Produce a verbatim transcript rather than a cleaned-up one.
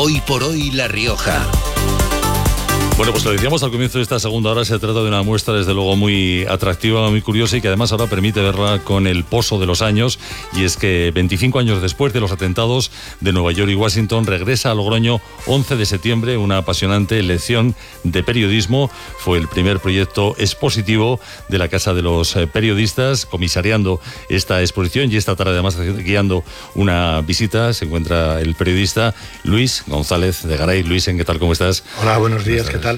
Hoy por hoy La Rioja. Bueno, pues lo decíamos al comienzo de esta segunda hora, se trata de una muestra desde luego muy atractiva, muy curiosa y que además ahora permite verla con el poso de los años, y es que veinticinco años después de los atentados de Nueva York y Washington regresa a Logroño once de septiembre, una apasionante lección de periodismo. Fue el primer proyecto expositivo de la Casa de los Periodistas, comisariando esta exposición, y esta tarde además guiando una visita se encuentra el periodista Luis González de Garay. Luis, ¿en qué tal? ¿Cómo estás? Hola, buenos días, ¿qué tal?